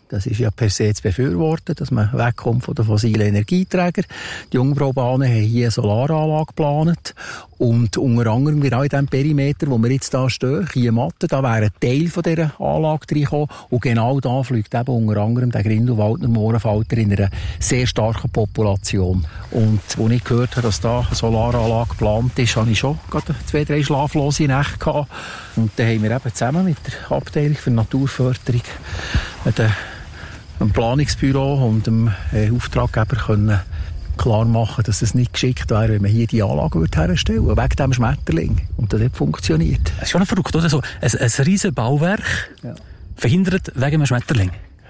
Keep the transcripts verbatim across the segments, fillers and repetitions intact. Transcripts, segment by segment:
Das ist ja per se zu befürworten, dass man wegkommt von den fossilen Energieträgern. Die Jungfraubahnen haben hier eine Solaranlage geplant. Und unter anderem genau in diesem Perimeter, wo wir jetzt da stehen, hier Matten, da wäre ein Teil von dieser Anlage reingekommen. Und genau da fliegt eben unter anderem der Grindelwaldner Mohrenfalter in einer sehr starken Population. Und als ich gehört habe, dass da eine Solaranlage geplant ist, hatte ich schon gerade zwei, drei schlaflose Nächte gehabt. Und dann haben wir eben zusammen mit der Abteilung für Naturförderung mit dem Planungsbüro und dem Auftraggeber können klar machen, dass es nicht geschickt wäre, wenn man hier die Anlage herstellen würde, wegen dem Schmetterling. Und das hat funktioniert. Es ist schon verrückt, oder? So ein, ein riesen Bauwerk ja. verhindert wegen einem Schmetterling.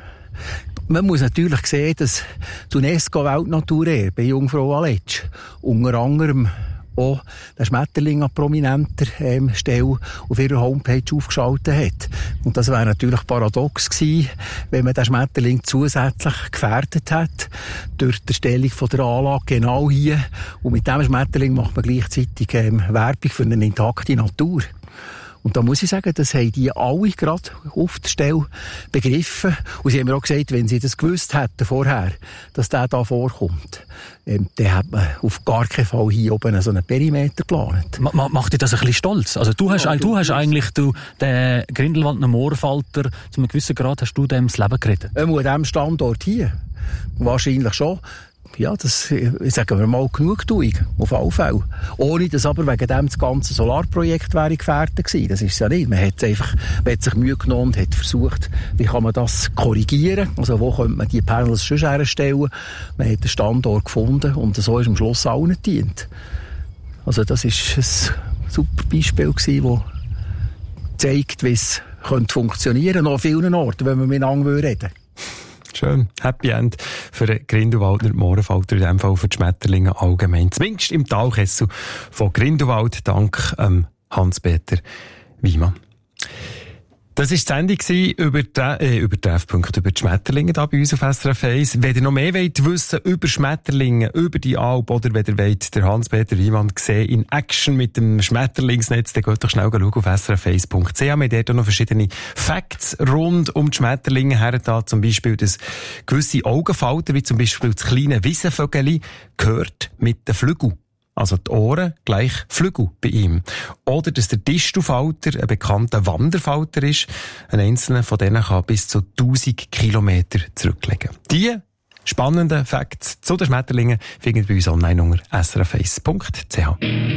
Man muss natürlich sehen, dass die UNESCO-Weltnaturerbe bei Jungfrau Aletsch unter anderem auch den Schmetterling an prominenter ähm, Stelle auf ihrer Homepage aufgeschaltet hat. Und das wäre natürlich paradox gewesen, wenn man den Schmetterling zusätzlich gefährdet hat durch die Erstellung von der Anlage genau hier. Und mit dem Schmetterling macht man gleichzeitig ähm, Werbung für eine intakte Natur. Und da muss ich sagen, das haben die alle gerade auf der Stelle begriffen. Und sie haben mir auch gesagt, wenn sie das gewusst hätten vorher, dass der da vorkommt, ähm, dann hat man auf gar keinen Fall hier oben so einen Perimeter geplant. Ma- macht dich das ein bisschen stolz? Also du hast, ja, du hast eigentlich du, den Grindelwaldner Mohrenfalter, zu einem gewissen Grad hast du dem das Leben gerettet? Ähm, an diesem Standort hier? Wahrscheinlich schon. Ja, das, sagen wir mal, Genugtuung, auf alle Fälle. Ohne dass aber wegen dem das ganze Solarprojekt wäre gefährdet gewesen. Das ist es ja nicht. Man hat einfach, man hat sich Mühe genommen und hat versucht, wie kann man das korrigieren? Also, wo könnte man die Panels schon herstellen? Man hat den Standort gefunden und so ist am Schluss allen gedient. Also, das ist ein super Beispiel gewesen, das zeigt, wie es könnte funktionieren, noch an vielen Orten, wenn wir miteinander reden würden. Schön. Happy End für den Grindelwaldner Mohrenfalter, in diesem Fall für die Schmetterlinge allgemein. Zumindest im Talkessel von Grindelwald, dank ähm, Hans-Peter Wiemann. Das war die Sendung über die, äh, über die Treffpunkte, über die Schmetterlinge da bei uns auf S R F eins. Wenn ihr noch mehr wollt wissen über Schmetterlinge, über die Alp, oder wenn ihr wollt, der Hans-Peter Wiemann sehen in Action mit dem Schmetterlingsnetz, dann geht doch schnell schauen auf s r f eins punkt c h. Wir haben dort noch verschiedene Facts rund um die Schmetterlinge her, da zum Beispiel, dass gewisse Augenfalter, wie zum Beispiel das kleine Wiesenvögeli, gehört mit den Flügeln. Also die Ohren gleich Flügel bei ihm. Oder dass der Distelfalter ein bekannter Wanderfalter ist. Ein einzelner von denen kann bis zu tausend Kilometer zurücklegen. Die spannenden Facts zu den Schmetterlingen findet ihr bei uns online unter s r f eins punkt c h.